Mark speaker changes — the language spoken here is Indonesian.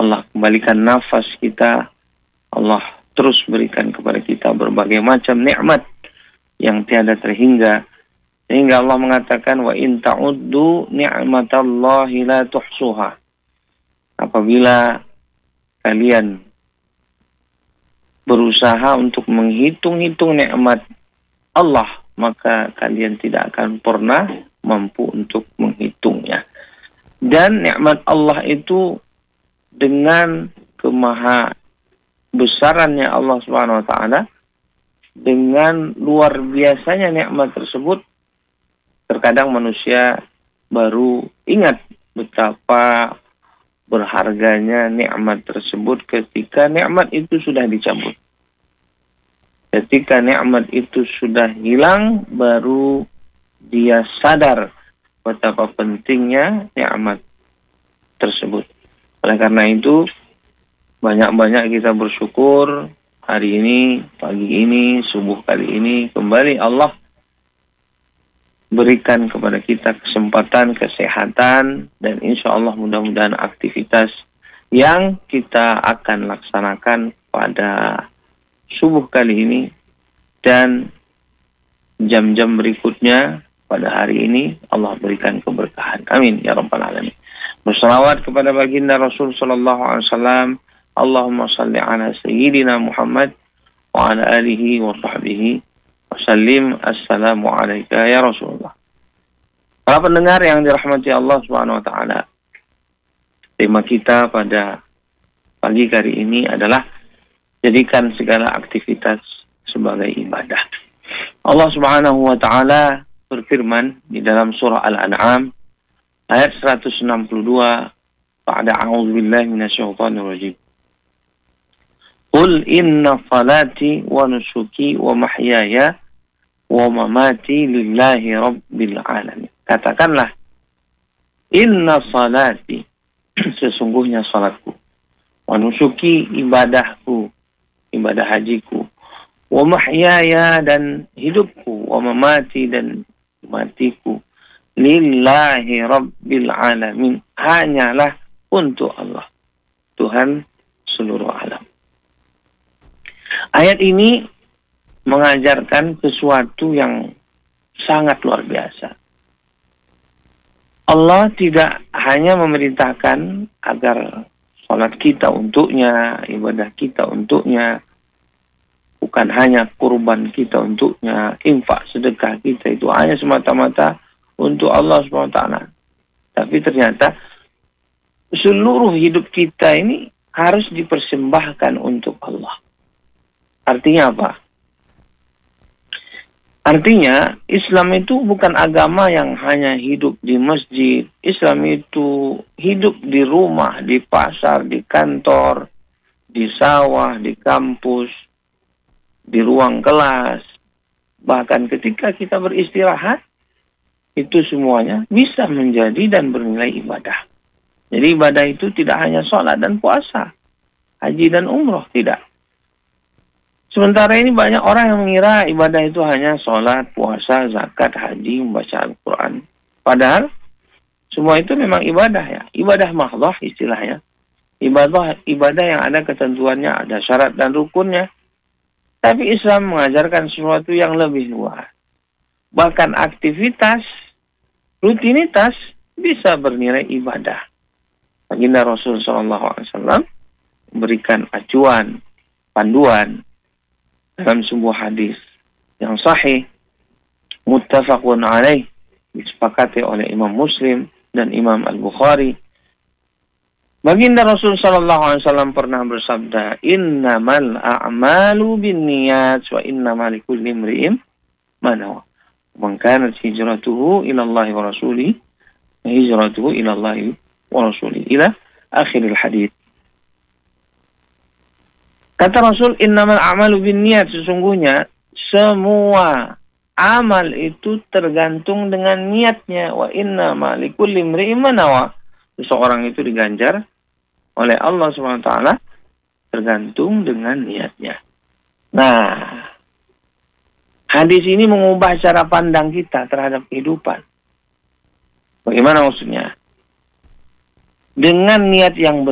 Speaker 1: Allah kembalikan nafas kita, Allah terus berikan kepada kita berbagai macam nikmat yang tiada terhingga. Sehingga Allah mengatakan, wa in ta'uddu ni'matallahi la tuhsuha. Apabila kalian berusaha untuk menghitung-hitung nikmat Allah, maka kalian tidak akan pernah mampu untuk menghitungnya. Dan nikmat Allah itu dengan kemaha besarannya Allah Subhanahu wa taala, dengan luar biasanya nikmat tersebut, terkadang manusia baru ingat betapa berharganya nikmat tersebut ketika nikmat itu sudah dicabut. Ketika nikmat itu sudah hilang, baru dia sadar betapa pentingnya nikmat tersebut. Oleh karena itu, banyak-banyak kita bersyukur hari ini, pagi ini, subuh kali ini, kembali Allah berikan kepada kita kesempatan, kesehatan, dan insya Allah mudah-mudahan aktivitas yang kita akan laksanakan pada subuh kali ini dan jam-jam berikutnya pada hari ini Allah berikan keberkahan. Amin ya rabbal alamin. Berselawat kepada baginda Rasul sallallahu alaihi wasallam. Allahumma salli ala sayyidina Muhammad wa ala alihi wa sahbihi wasallim. Assalamu alayka ya Rasulullah. Para pendengar yang dirahmati Allah Subhanahu wa taala, tema kita pada pagi hari ini adalah jadikan segala aktivitas sebagai ibadah. Allah Subhanahu wa taala berfirman di dalam surah Al-An'am ayat 162, ba'da a'udzubillahi minasyaitonir rajim. Qul inna salati wa nusuki wa mahyaya wa mamati lillahi rabbil alamin. Katakanlah, inna salati, sesungguhnya salatku, wa nusuki, ibadahku, ibadah hajiku, wa mahyaya, dan hidupku, wa mamati, dan matiku, lillahi rabbil alamin, hanyalah untuk Allah, Tuhan seluruh alam. Ayat ini mengajarkan sesuatu yang sangat luar biasa. Allah tidak hanya memerintahkan agar salat kita untuknya, ibadah kita untuknya, bukan hanya kurban kita untuknya, infak sedekah kita itu hanya semata-mata untuk Allah SWT. Tapi ternyata seluruh hidup kita ini harus dipersembahkan untuk Allah. Artinya apa? Artinya Islam itu bukan agama yang hanya hidup di masjid. Islam itu hidup di rumah, di pasar, di kantor, di sawah, di kampus, di ruang kelas. Bahkan ketika kita beristirahat, itu semuanya bisa menjadi dan bernilai ibadah. Jadi ibadah itu tidak hanya sholat dan puasa, haji dan umroh, tidak. Sementara ini banyak orang yang mengira ibadah itu hanya sholat, puasa, zakat, haji, membaca Al-Quran. Padahal semua itu memang ibadah ya. Ibadah mahdhah istilahnya. Ibadah yang ada ketentuannya, ada syarat dan rukunnya. Tapi Islam mengajarkan sesuatu yang lebih luas. Bahkan aktivitas, rutinitas bisa bernilai ibadah. Baginda Rasul SAW memberikan acuan, panduan dalam sebuah hadis yang sahih, muttafaqun alaih, disepakati oleh Imam Muslim dan Imam Al-Bukhari. Baginda Rasul SAW pernah bersabda, innamal a'malu binniyat wa innamal likulli imri'in ma nawa. Man kanat hijratuhu ila Allah wa rasulih, hijratuhu ila Allah wa rasulih, ila akhiril hadits. Kata Rasul, innamal a'malu binniyat, sesungguhnya semua amal itu tergantung dengan niatnya. Wa innamal likulli imri'in ma nawa. Seseorang itu diganjar oleh Allah SWT tergantung dengan niatnya. Nah, hadis ini mengubah cara pandang kita terhadap kehidupan. Bagaimana maksudnya? Dengan niat yang